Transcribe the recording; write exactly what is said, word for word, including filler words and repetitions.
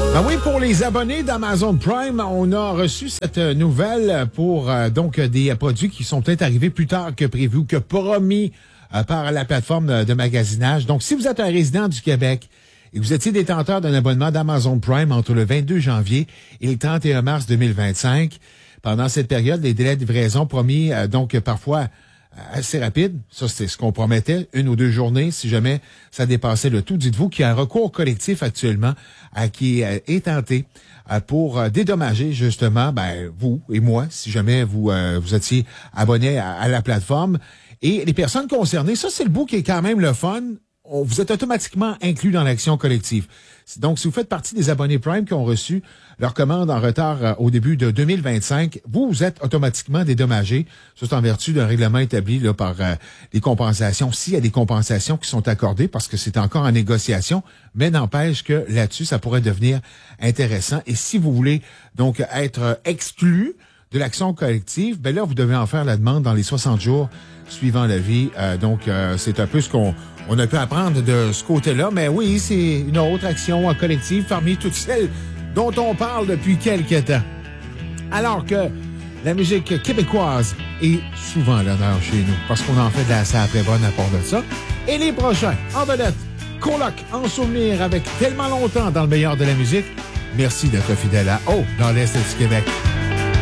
Ah oui, pour les abonnés d'Amazon Prime, on a reçu cette nouvelle pour euh, donc des produits qui sont peut-être arrivés plus tard que prévu, que promis euh, par la plateforme de, de magasinage. Donc, si vous êtes un résident du Québec et vous étiez détenteur d'un abonnement d'Amazon Prime entre le vingt-deux janvier et le trente et un mars deux mille vingt-cinq, pendant cette période, les délais de livraison promis, euh, donc parfois assez rapides, ça c'est ce qu'on promettait, une ou deux journées, si jamais ça dépassait le tout. Dites-vous qu'il y a un recours collectif actuellement à, qui euh, est tenté euh, pour euh, dédommager justement ben, vous et moi, si jamais vous, euh, vous étiez abonné à, à la plateforme. Et les personnes concernées, ça c'est le bout qui est quand même le fun. On, vous êtes automatiquement inclus dans l'action collective. Donc, si vous faites partie des abonnés Prime qui ont reçu leur commande en retard euh, au début de deux mille vingt-cinq, vous, vous êtes automatiquement dédommagés. Ça, c'est en vertu d'un règlement établi là, par euh, les compensations. S'il y a des compensations qui sont accordées, parce que c'est encore en négociation, mais n'empêche que là-dessus, ça pourrait devenir intéressant. Et si vous voulez donc être euh, exclu de l'action collective, ben là, vous devez en faire la demande dans les soixante jours suivant l'avis. Euh, donc, euh, c'est un peu ce qu'on on a pu apprendre de ce côté-là. Mais oui, c'est une autre action collective parmi toutes celles dont on parle depuis quelques temps. Alors que la musique québécoise est souvent à l'honneur chez nous, parce qu'on en fait de la sacrée bonne à part de ça. Et les prochains, en vedette, Coloc, en souvenir avec tellement longtemps dans le meilleur de la musique. Merci d'être fidèle à Oh, dans l'Est du Québec.